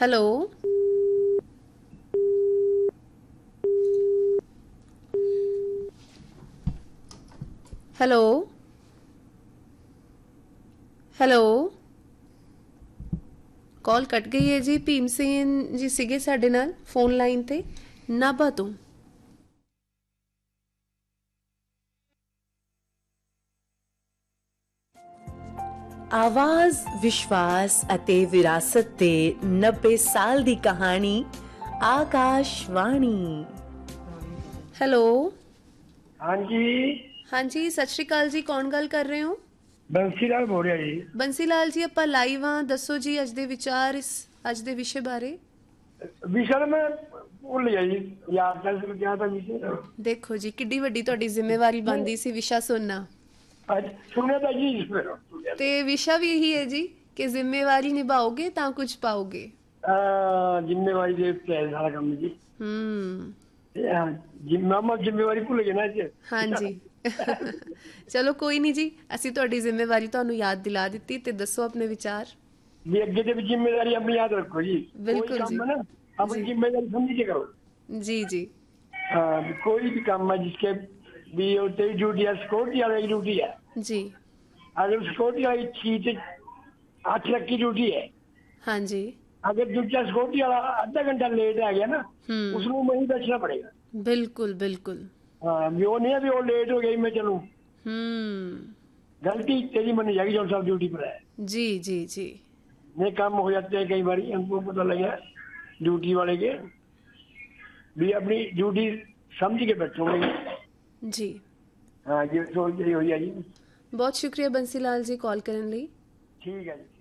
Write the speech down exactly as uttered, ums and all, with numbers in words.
Hello hello hello call cut गई है जी। भीम सिंह जी सीगे साडे नाल फोन लाइन ते नाभा तो। आवाज विश्वास ਅਤੇ ਵਿਰਾਸਤ ਤੇ नब्बे ਸਾਲ ਦੀ ਕਹਾਣੀ आकाशवाणी। हेलो हाँ जी, हाँ जी सत श्री अकाल जी, कौन गल कर रहे हो? बंसी लाल बोल रहा जी। बंसी लाल जी ਆਪਾਂ ਲਾਈਵ ਆ, ਦੱਸੋ ਜੀ ਅੱਜ ਦੇ ਵਿਚਾਰ ਇਸ ਅੱਜ ਦੇ ਵਿਸ਼ੇ ਬਾਰੇ। विषय में भूल गया जी, याद कर क्या था विषय। ਦੇਖੋ ਜੀ ਕਿੱਡੀ ਵੱਡੀ ਤੁਹਾਡੀ ਜ਼ਿੰਮੇਵਾਰੀ ਬਣਦੀ ਸੀ ਵਿਸ਼ਾ ਸੁਣਨਾ, आज सुने था जी इसमें। ਤੇ ਵਿਸ਼ਾ ਵੀ ਇਹੀ ਹੈ ਜੀ ਕਿ ਜ਼ਿੰਮੇਵਾਰੀ ਨਿਭਾਓਗੇ ਤਾਂ ਕੁਝ ਪਾਓਗੇ। आ, जिम्मेवारी दे के है सारा काम जी। ਹੂੰ हाँ, जिम्मा जिम्मेवारी भूल गए ना जी। ਹਾਂਜੀ ਚਲੋ ਕੋਈ ਨਹੀਂ ਜੀ, ਅਸੀਂ ਤੁਹਾਡੀ ਜ਼ਿੰਮੇਵਾਰੀ ਤੁਹਾਨੂੰ ਯਾਦ ਦਿਲਾ ਦਿੱਤੀ, ਤੇ ਦੱਸੋ ਆਪਣੇ ਵਿਚਾਰ। भी अगे से भी जिम्मेदारी अपनी याद रखो जी। बिल्कुल कोई काम जी। है ना, अपनी जी। जिम्मेदारी समझ के करो। जी जी हाँ, भी कोई भी काम है जिसके भी वो तेरी ड्यूटी है, सिक्योरिटी वाली ड्यूटी है। जी अगर सिक्योरिटी वाली चीज आठ लाख की ड्यूटी है, हाँ जी अगर दूसरा सिक्योरिटी वाला आधा घंटा लेट आ गया ना, हम्म उसमें वहीं बैठना पड़ेगा। बिल्कुल बिल्कुल। हाँ, भी वो नहीं है भी वो लेट हो गई मैं चलूं। हम्म गलती तेरी मनी जाएगी जब सब ड्यूटी पर है। जी जी जी ये काम हो जाते हैं कई बार, हमको पता लगा ड्यूटी वाले के भी अपनी ड्यूटी समझ के बैठोगे। जी हाँ, ये सोच रही हो जाएगी। बहुत शुक्रिया बंसी लाल जी कॉल करने ਲਈ। ठीक है जी।